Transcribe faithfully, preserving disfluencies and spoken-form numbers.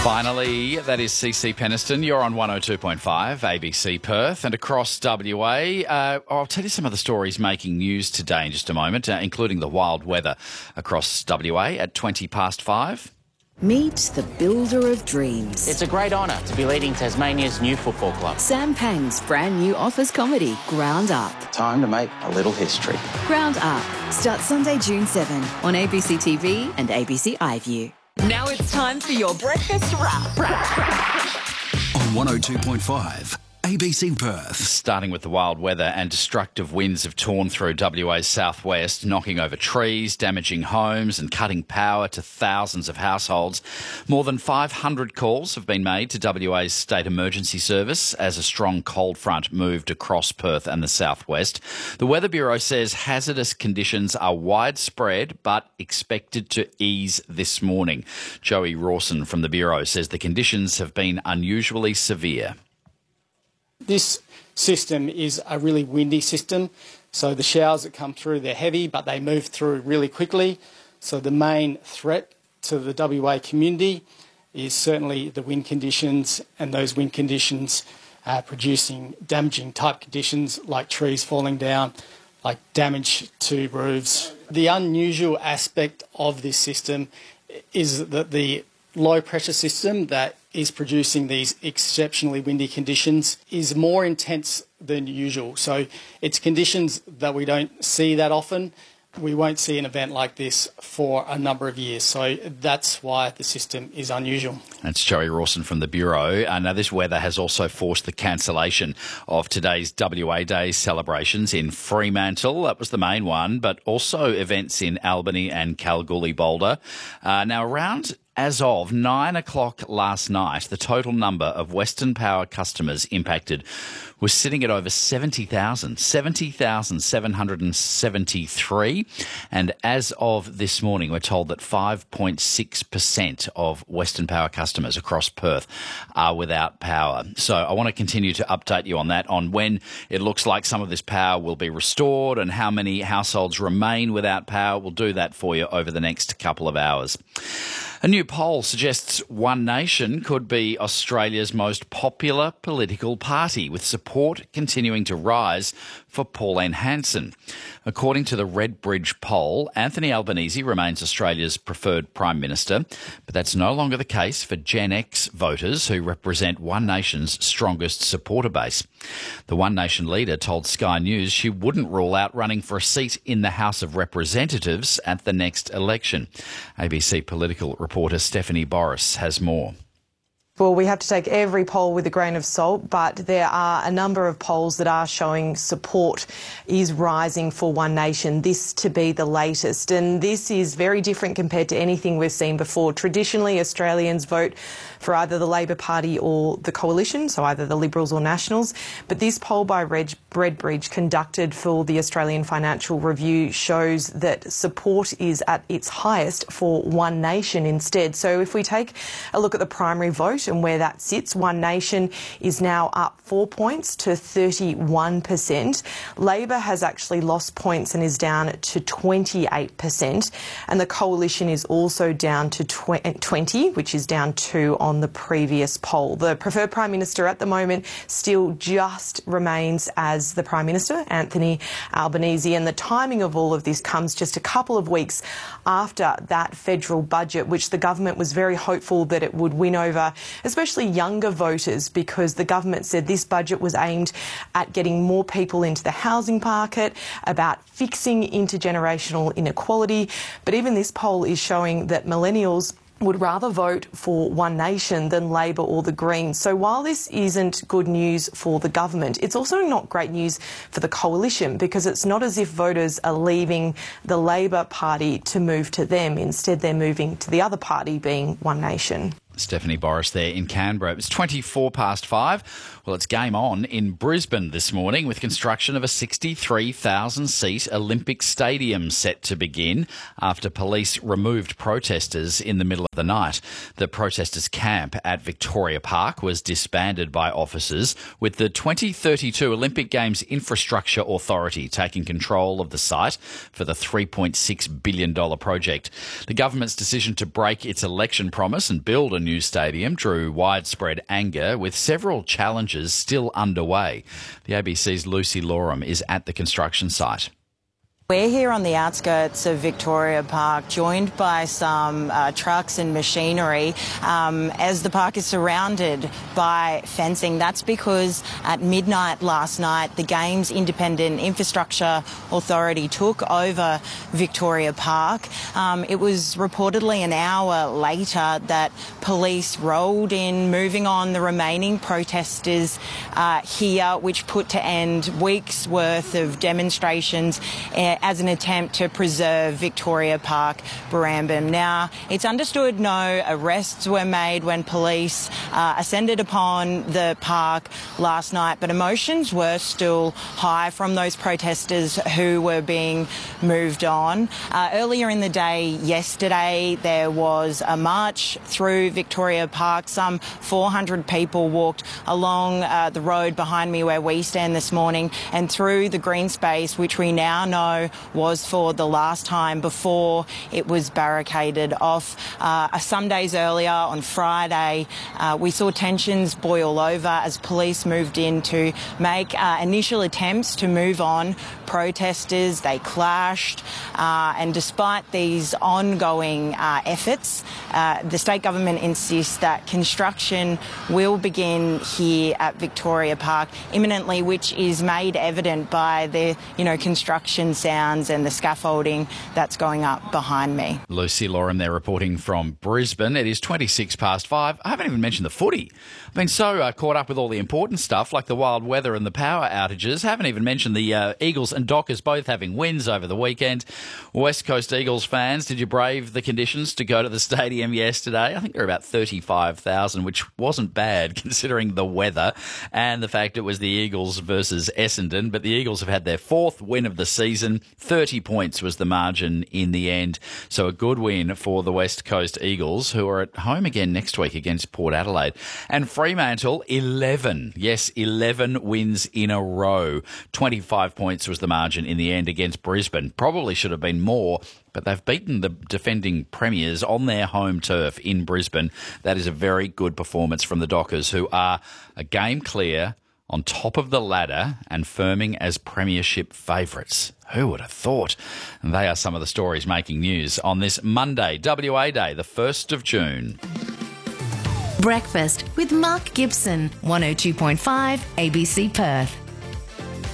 Finally, that is C C Peniston. You're on one oh two point five, A B C Perth, and across W A. Uh, I'll tell you some of the stories making news today in just a moment, uh, including the wild weather across W A at twenty past five. Meet the builder of dreams. It's a great honour to be leading Tasmania's new football club. Sam Pang's brand new office comedy, Ground Up. Time to make a little history. Ground Up starts Sunday, June seventh on A B C T V and A B C iView. Now it's time for your breakfast wrap. On one oh two point five, A B C Perth. Starting with the wild weather, and destructive winds have torn through W A's southwest, knocking over trees, damaging homes and cutting power to thousands of households. More than five hundred calls have been made to W A's State Emergency Service as a strong cold front moved across Perth and the southwest. The Weather Bureau says hazardous conditions are widespread but expected to ease this morning. Joey Rawson from the Bureau says the conditions have been unusually severe. This system is a really windy system, so the showers that come through, they're heavy, but they move through really quickly. So the main threat to the W A community is certainly the wind conditions, and those wind conditions are producing damaging type conditions like trees falling down, like damage to roofs. The unusual aspect of this system is that the low pressure system that is producing these exceptionally windy conditions is more intense than usual. So it's conditions that we don't see that often. We won't see an event like this for a number of years. So that's why the system is unusual. That's Joey Rawson from the Bureau. Uh, now, this weather has also forced the cancellation of today's W A Day celebrations in Fremantle. That was the main one, but also events in Albany and Kalgoorlie-Boulder. Uh, now, around As of nine o'clock last night, the total number of Western Power customers impacted was sitting at over seventy thousand, seventy thousand seven hundred seventy-three. And as of this morning, we're told that five point six percent of Western Power customers across Perth are without power. So I want to continue to update you on that, on when it looks like some of this power will be restored and how many households remain without power. We'll do that for you over the next couple of hours. A new poll suggests One Nation could be Australia's most popular political party, with support continuing to rise for Pauline Hanson. According to the Redbridge poll, Anthony Albanese remains Australia's preferred Prime Minister, but that's no longer the case for Gen X voters who represent One Nation's strongest supporter base. The One Nation leader told Sky News she wouldn't rule out running for a seat in the House of Representatives at the next election. A B C political reporter Stephanie Boris has more. Well, we have to take every poll with a grain of salt, but there are a number of polls that are showing support is rising for One Nation, this to be the latest. And this is very different compared to anything we've seen before. Traditionally, Australians vote for either the Labor Party or the Coalition, so either the Liberals or Nationals. But this poll by Redbridge, conducted for the Australian Financial Review, shows that support is at its highest for One Nation instead. So if we take a look at the primary vote and where that sits, One Nation is now up four points to thirty-one percent. Labor has actually lost points and is down to twenty-eight percent. And the Coalition is also down to twenty, which is down two on the previous poll. The preferred Prime Minister at the moment still just remains as the Prime Minister, Anthony Albanese. And the timing of all of this comes just a couple of weeks after that federal budget, which the government was very hopeful that it would win over especially younger voters, because the government said this budget was aimed at getting more people into the housing market, about fixing intergenerational inequality. But even this poll is showing that millennials would rather vote for One Nation than Labor or the Greens. So while this isn't good news for the government, it's also not great news for the Coalition, because it's not as if voters are leaving the Labor Party to move to them. Instead, they're moving to the other party, being One Nation. Stephanie Boris there in Canberra. It's twenty-four past five. Well, it's game on in Brisbane this morning with construction of a sixty-three thousand seat Olympic Stadium set to begin after police removed protesters in the middle of the night. The protesters' camp at Victoria Park was disbanded by officers, with the twenty thirty-two Olympic Games Infrastructure Authority taking control of the site for the three point six billion dollars project. The government's decision to break its election promise and build a new stadium drew widespread anger, with several challenges still underway. The A B C's Lucy Loram is at the construction site. We're here on the outskirts of Victoria Park, joined by some uh, trucks and machinery um, as the park is surrounded by fencing. That's because at midnight last night, the Games Independent Infrastructure Authority took over Victoria Park. Um, it was reportedly an hour later that police rolled in, moving on the remaining protesters uh, here, which put to end weeks' worth of demonstrations uh, as an attempt to preserve Victoria Park, Barrambin. Now, it's understood no arrests were made when police uh, ascended upon the park last night, but emotions were still high from those protesters who were being moved on. Uh, earlier in the day yesterday, there was a march through Victoria Park. Some four hundred people walked along uh, the road behind me where we stand this morning and through the green space, which we now know was for the last time before it was barricaded off. Uh, some days earlier, on Friday, uh, we saw tensions boil over as police moved in to make uh, initial attempts to move on protesters. They clashed, uh, and despite these ongoing uh, efforts, uh, the state government insists that construction will begin here at Victoria Park imminently, which is made evident by the, you know, construction sounds and the scaffolding that's going up behind me. Lucy Loram there reporting from Brisbane. It is twenty-six past five. I haven't even mentioned the footy. I've been so uh, caught up with all the important stuff like the wild weather and the power outages. Haven't even mentioned the uh, Eagles and Dockers both having wins over the weekend. West Coast Eagles fans, did you brave the conditions to go to the stadium yesterday? I think there were about thirty-five thousand, which wasn't bad considering the weather and the fact it was the Eagles versus Essendon. But the Eagles have had their fourth win of the season. thirty points was the margin in the end. So a good win for the West Coast Eagles, who are at home again next week against Port Adelaide. And Fremantle, eleven. Yes, eleven wins in a row. twenty-five points was the margin in the end against Brisbane. Probably should have been more, but they've beaten the defending premiers on their home turf in Brisbane. That is a very good performance from the Dockers, who are a game clear, on top of the ladder and firming as premiership favourites. Who would have thought? And they are some of the stories making news on this Monday, W A Day, the first of June. Breakfast with Mark Gibson, one oh two point five A B C Perth.